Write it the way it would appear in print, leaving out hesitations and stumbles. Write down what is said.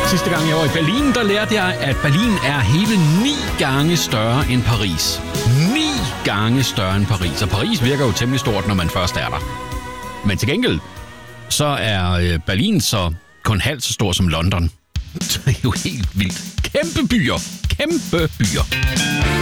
Sidste gang jeg var i Berlin, der lærte jeg, at Berlin er hele 9 gange større end Paris. 9 gange større end Paris. Og Paris virker jo temmelig stort, når man først er der. Men til gengæld, så er Berlin så kun halvt så stor som London. Det er jo helt vildt. Kæmpe byer. Kæmpe byer.